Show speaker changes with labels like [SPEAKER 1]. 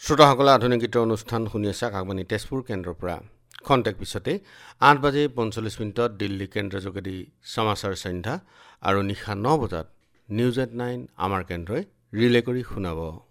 [SPEAKER 1] শ্ৰোতাসকলে আধুনিক গীতৰ অনুষ্ঠান শুনি আছে আকাশবাণী তেজপুৰ কেন্দ্ৰৰ পৰা। খন্তেক পিছতে 8:45 দিল্লী কেন্দ্ৰ যোগেদি সমাচাৰ সন্ধ্যা আৰু নিশা 9 বজাত নিউজ এট 9 আমাৰ কেন্দ্ৰই ৰিলে কৰি শুনাব।